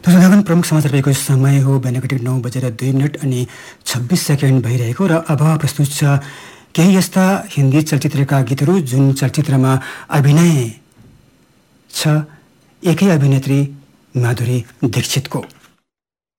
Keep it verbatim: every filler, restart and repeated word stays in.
दर्शकगण, प्रमुख समाचार भएको समय हो बेनकटिक नौ बजेर दुई मिनट अनि छब्बिस सेकेन्ड भइरहेको र अब प्रस्तुत छ केही यस्ता हिन्दी चलचित्रका गीतहरू जुन चलचित्रमा अभिनय छ एकै अभिनेत्री माधुरी दीक्षितको।